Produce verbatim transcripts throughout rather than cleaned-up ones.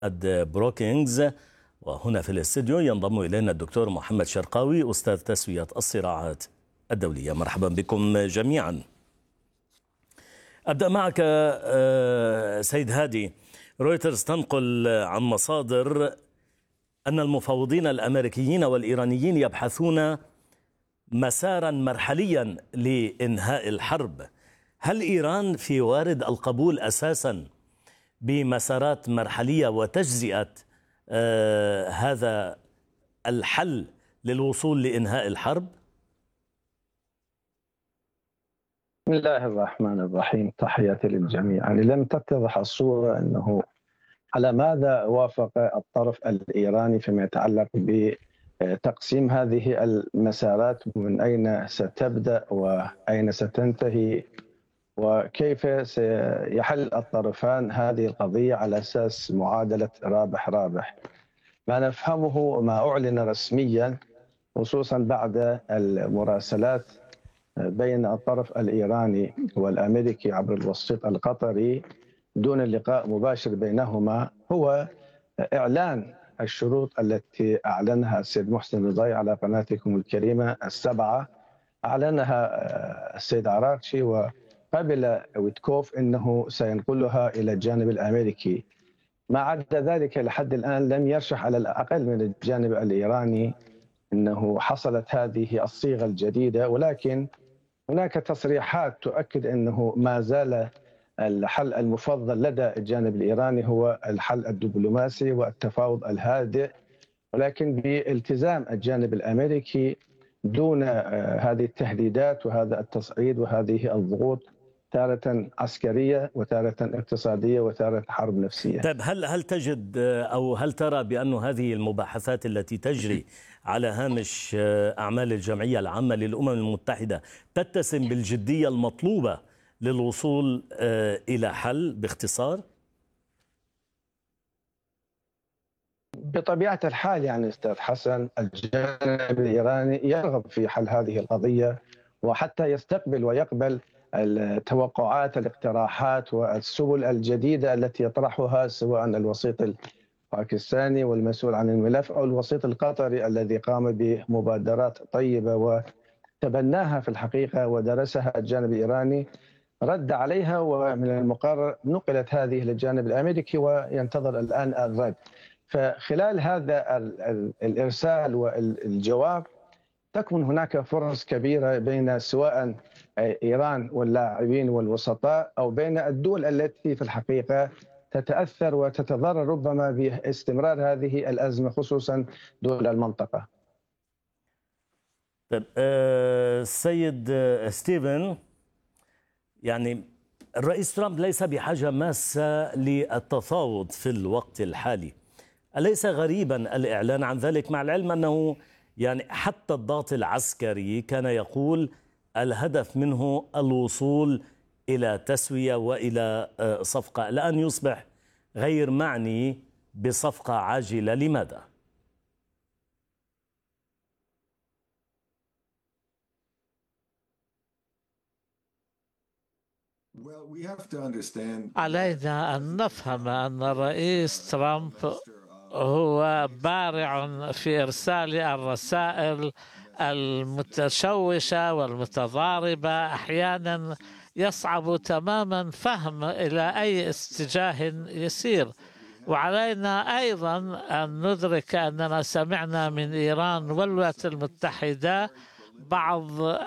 بروكينجز. وهنا في الاستديو ينضم إلينا الدكتور محمد شرقاوي أستاذ تسوية الصراعات الدولية. مرحبا بكم جميعا. أبدأ معك سيد هادي. رويترز تنقل عن مصادر أن المفاوضين الأمريكيين والإيرانيين يبحثون مسارا مرحليا لإنهاء الحرب. هل إيران في وارد القبول أساسا بمسارات مرحلية وتجزئة آه هذا الحل للوصول لإنهاء الحرب؟ بسم الله الرحمن الرحيم، تحياتي للجميع. يعني لم تتضح الصورة أنه على ماذا وافق الطرف الإيراني فيما يتعلق بتقسيم هذه المسارات، ومن أين ستبدأ وأين ستنتهي، وكيف سيحل الطرفان هذه القضية على أساس معادلة رابح رابح. ما نفهمه وما أعلن رسميا خصوصا بعد المراسلات بين الطرف الإيراني والأمريكي عبر الوسيط القطري دون اللقاء مباشر بينهما، هو إعلان الشروط التي أعلنها السيد محسن رضاي على قناتكم الكريمة السبعة. أعلنها السيد عراقشي وقبل ويتكوف أنه سينقلها إلى الجانب الأمريكي. ما عدا ذلك لحد الآن لم يرشح على الأقل من الجانب الإيراني أنه حصلت هذه الصيغة الجديدة، ولكن هناك تصريحات تؤكد أنه ما زال الحل المفضل لدى الجانب الإيراني هو الحل الدبلوماسي والتفاوض الهادئ، ولكن بالتزام الجانب الأمريكي دون هذه التهديدات وهذا التصعيد وهذه الضغوط، تارة عسكرية وتارة اقتصادية وتارة حرب نفسية. طيب، هل هل تجد أو هل ترى بأن هذه المباحثات التي تجري على هامش أعمال الجمعية العامة للأمم المتحدة تتسم بالجدية المطلوبة للوصول إلى حل باختصار؟ بطبيعة الحال يعني أستاذ حسن، الجانب الإيراني يرغب في حل هذه القضية، وحتى يستقبل ويقبل التوقعات الاقتراحات والسبل الجديدة التي يطرحها سواء الوسيط الباكستاني والمسؤول عن الملف أو الوسيط القطري الذي قام بمبادرات طيبة وتبناها في الحقيقة ودرسها الجانب الإيراني، رد عليها، ومن المقرر نقلت هذه للجانب الأمريكي وينتظر الآن الرد. فخلال هذا الإرسال والجواب تكون هناك فرص كبيرة بين سواء إيران واللاعبين والوسطاء أو بين الدول التي في الحقيقة تتأثر وتتضرر ربما باستمرار هذه الأزمة، خصوصا دول المنطقة. طيب أه سيد ستيفن، يعني الرئيس ترامب ليس بحاجة ماسة للتفاوض في الوقت الحالي. أليس غريبا الإعلان عن ذلك، مع العلم أنه يعني حتى الضغط العسكري كان يقول الهدف منه الوصول إلى تسوية وإلى صفقة، الآن يصبح غير معني بصفقة عاجلة، لماذا؟ علينا أن نفهم أن الرئيس ترامب هو بارع في إرسال الرسائل المتشوشة والمتضاربة. أحيانا يصعب تماما فهم إلى أي اتجاه يسير، وعلينا أيضا أن ندرك أننا سمعنا من إيران والولايات المتحدة بعض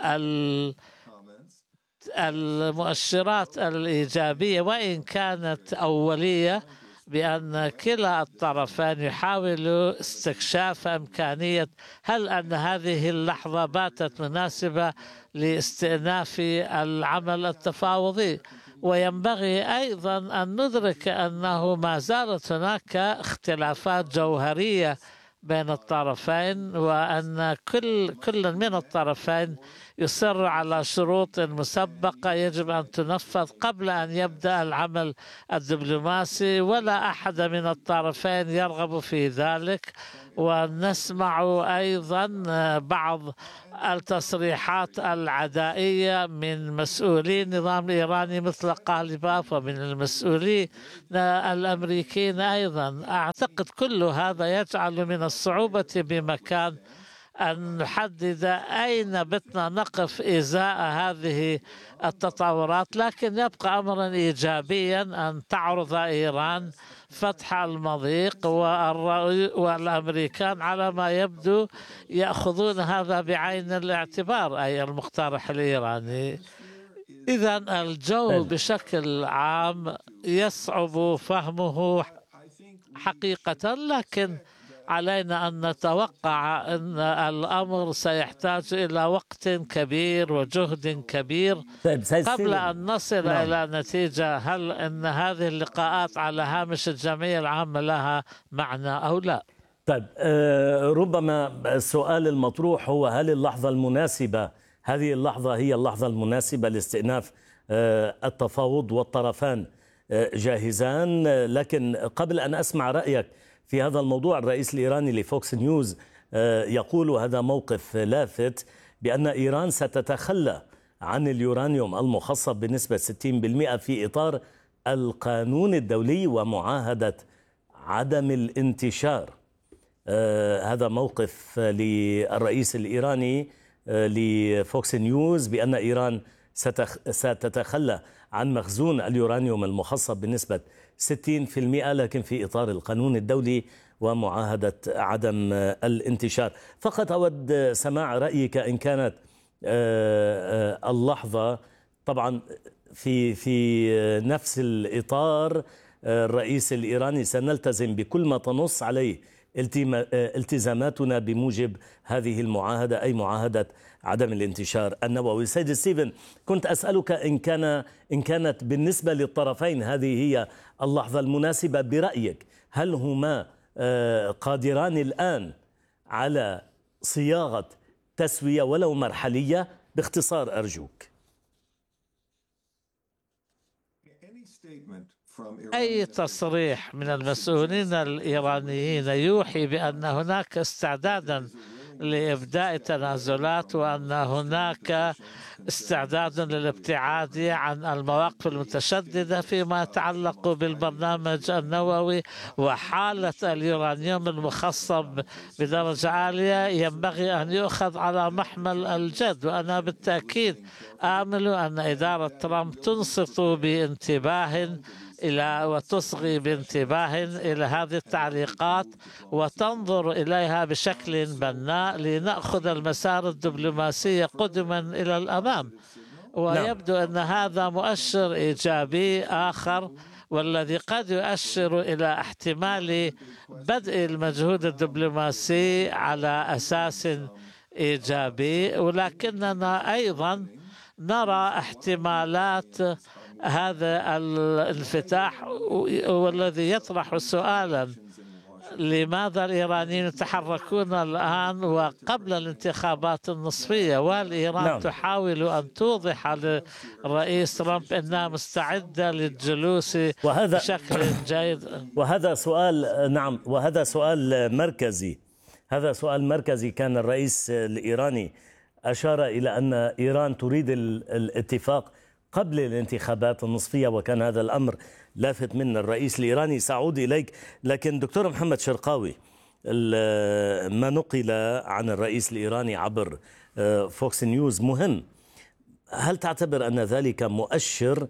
المؤشرات الإيجابية وإن كانت أولية، بأن كلا الطرفان يحاولوا استكشاف إمكانية هل أن هذه اللحظة باتت مناسبة لاستئناف العمل التفاوضي. وينبغي أيضا أن ندرك أنه ما زالت هناك اختلافات جوهرية بين الطرفين، وأن كل كل من الطرفين يصر على شروط مسبقة يجب أن تنفذ قبل أن يبدأ العمل الدبلوماسي، ولا أحد من الطرفين يرغب في ذلك. ونسمع أيضا بعض التصريحات العدائية من مسؤولي النظام الإيراني مثل قالباف ومن المسؤولين الأمريكيين أيضا. أعتقد كل هذا يجعل من الصعوبة بمكان أن نحدد أين بتنا نقف إزاء هذه التطورات، لكن يبقى أمرا إيجابيا أن تعرض إيران فتح المضيق، والأمريكان على ما يبدو يأخذون هذا بعين الاعتبار، أي المقترح الإيراني. إذا الجو بشكل عام يصعب فهمه حقيقة، لكن علينا أن نتوقع أن الأمر سيحتاج إلى وقت كبير وجهد كبير قبل أن نصل نعم. إلى نتيجة هل أن هذه اللقاءات على هامش الجمعية العامة لها معنى أو لا. طيب ربما السؤال المطروح هو هل اللحظة المناسبة، هذه اللحظة هي اللحظة المناسبة لاستئناف التفاوض والطرفان جاهزان؟ لكن قبل أن أسمع رأيك في هذا الموضوع، الرئيس الإيراني لفوكس نيوز يقول هذا موقف لافت بأن إيران ستتخلى عن اليورانيوم المخصب بنسبة ستين بالمئة في إطار القانون الدولي ومعاهدة عدم الانتشار. هذا موقف للرئيس الإيراني لفوكس نيوز بأن إيران ستتخلى عن مخزون اليورانيوم المخصب بنسبة ستين بالمئة لكن في إطار القانون الدولي ومعاهدة عدم الانتشار. فقط أود سماع رأيك إن كانت اللحظة طبعا في في نفس الإطار الرئيس الإيراني سنلتزم بكل ما تنص عليه التزاماتنا بموجب هذه المعاهدة، أي معاهدة عدم الانتشار النووي. سيد ستيفن، كنت أسألك إن كان إن كانت بالنسبة للطرفين هذه هي اللحظة المناسبة برأيك، هل هما قادران الآن على صياغة تسوية ولو مرحلية؟ باختصار أرجوك. أي تصريح من المسؤولين الإيرانيين يوحي بأن هناك استعدادا لإبداء تنازلات وأن هناك استعداد للابتعاد عن المواقف المتشددة فيما يتعلق بالبرنامج النووي وحالة اليورانيوم المخصب بدرجة عالية ينبغي أن يؤخذ على محمل الجد. وأنا بالتأكيد آمل أن إدارة ترامب تنصت بانتباه إلى وتصغي بانتباه إلى هذه التعليقات وتنظر إليها بشكل بناء لنأخذ المسار الدبلوماسي قدما إلى الأمام. ويبدو أن هذا مؤشر إيجابي آخر، والذي قد يؤشر إلى احتمال بدء المجهود الدبلوماسي على أساس إيجابي. ولكننا أيضا نرى احتمالات هذا الانفتاح والذي يطرح سؤالا لماذا الإيرانيين يتحركون الآن وقبل الانتخابات النصفية؟ وهل إيران نعم. تحاول أن توضح للرئيس ترامب أنها مستعدة للجلوس وهذا بشكل جيد؟ وهذا سؤال نعم وهذا سؤال مركزي هذا سؤال مركزي كان الرئيس الإيراني أشار إلى أن إيران تريد الاتفاق قبل الانتخابات النصفية، وكان هذا الأمر لافت من الرئيس الإيراني. سأعود إليك، لكن دكتور محمد شرقاوي، ما نقل عن الرئيس الإيراني عبر فوكس نيوز مهم. هل تعتبر أن ذلك مؤشر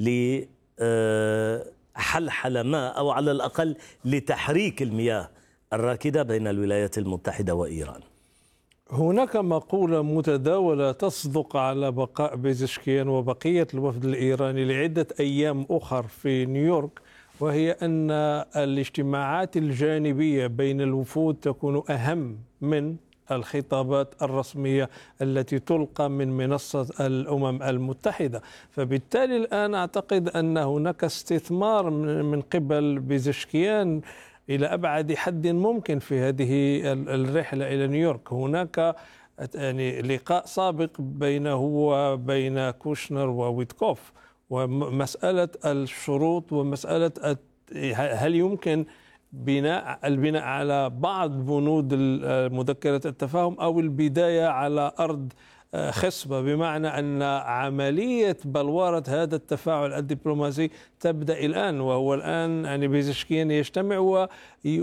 لحلحلة ما أو على الأقل لتحريك المياه الراكدة بين الولايات المتحدة وإيران؟ هناك مقولة متداولة تصدق على بقاء بيزشكيان وبقية الوفد الإيراني لعدة أيام أخر في نيويورك، وهي أن الاجتماعات الجانبية بين الوفود تكون أهم من الخطابات الرسمية التي تلقى من منصة الأمم المتحدة. فبالتالي الآن أعتقد أن هناك استثمار من قبل بيزشكيان إلى أبعد حد ممكن في هذه الرحلة إلى نيويورك. هناك يعني لقاء سابق بينه وبين كوشنر وويتكوف، ومسألة الشروط ومسألة هل يمكن بناء البناء على بعض بنود مذكرة التفاهم أو البداية على أرض خصبة، بمعنى أن عملية بلورة هذا التفاعل الدبلوماسي تبدأ الآن، وهو الآن يعني بيزشكيان يجتمع و